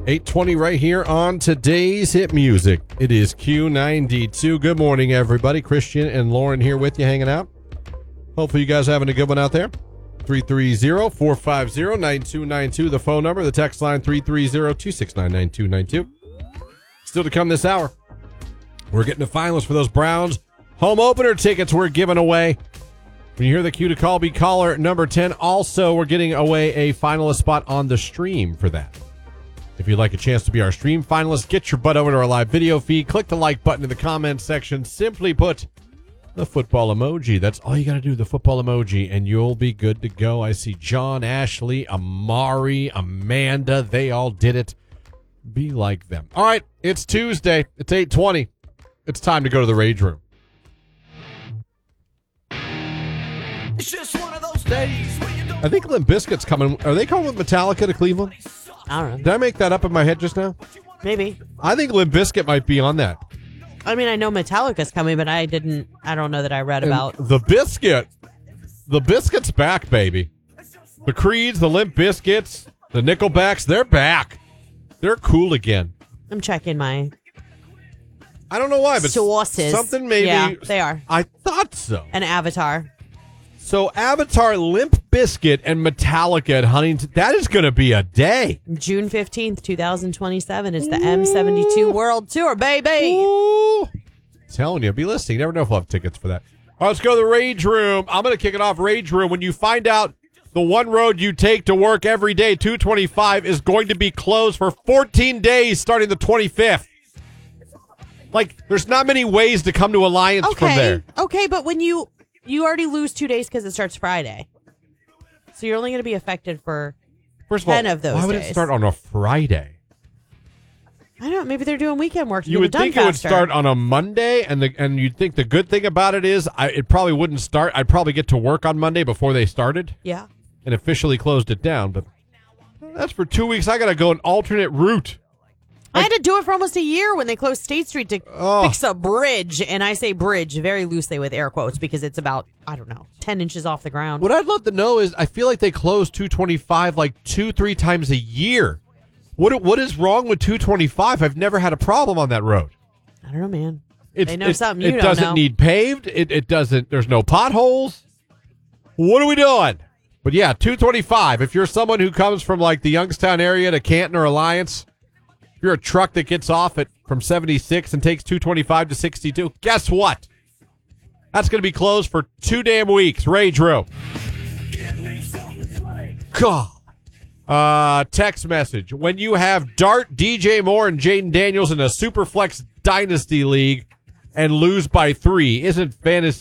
8:20 right here on today's hit music. It is Q92. Good morning, everybody. Christian and Lauren here with you, hanging out. Hopefully you guys are having a good one out there. 330-450-9292, the phone number. The text line, 330-269-9292. Still to come this hour, we're getting the finalists for those Browns home opener tickets we're giving away. When you hear the cue to call, be caller number 10. Also, we're getting away a finalist spot on the stream for that. If you'd like a chance to be our stream finalist, get your butt over to our live video feed. Click the like button in the comments section. Simply put, the football emoji. That's all you got to do, the football emoji, and you'll be good to go. I see John, Ashley, Amari, Amanda. They all did it. Be like them. All right, it's Tuesday. It's 8:20. It's time to go to the Rage Room. It's just one of those days. I think Limp Bizkit's coming. Are they coming with Metallica to Cleveland? I don't know. Did I make that up in my head just now? Maybe. I think Limp Bizkit might be on that. I mean, I know Metallica's coming, but I don't know that I read And about. the Biscuit's back, baby. The Creeds, the Limp Bizkits, the Nickelbacks, they're back. They're cool again. I'm checking my I don't know why, but sources. something maybe. Yeah, they are. I thought so. An Avatar. So Avatar, Limp Bizkit, and Metallica at Huntington. That is going to be a day. June 15th, 2027 is the M72 World Tour, baby. Ooh. Telling you, be listening. You never know if we'll have tickets for that. All right, let's go to the Rage Room. I'm going to kick it off. Rage Room. When you find out the one road you take to work every day, 225, is going to be closed for 14 days starting the 25th. Like, there's not many ways to come to Alliance from there. Okay, but when you already lose 2 days because it starts Friday. So you're only going to be affected for First 10 of all, of those why would days. it start on a Friday? I don't know. Maybe they're doing weekend work to You get would it done think faster. it would start on a Monday, and you'd think the good thing about it is it probably wouldn't start. I'd probably get to work on Monday before they started Yeah. and officially closed it down. But that's for 2 weeks. I got to go an alternate route. I had to do it for almost a year when they closed State Street to fix a bridge. And I say bridge very loosely with air quotes because it's about, 10 inches off the ground. What I'd love to know is I feel like they close 225 like 2-3 times a year. What is wrong with 225? I've never had a problem on that road. I don't know, man. They know something you It don't doesn't know. need paved. It doesn't. There's no potholes. What are we doing? But yeah, 225. If you're someone who comes from like the Youngstown area to Canton or Alliance, if you're a truck that gets off from 76 and takes 225 to 62, guess what? That's going to be closed for 2 damn weeks. Rage Room. God. Text message. When you have Dart, DJ Moore, and Jaden Daniels in a Superflex Dynasty League and lose by 3, isn't fantasy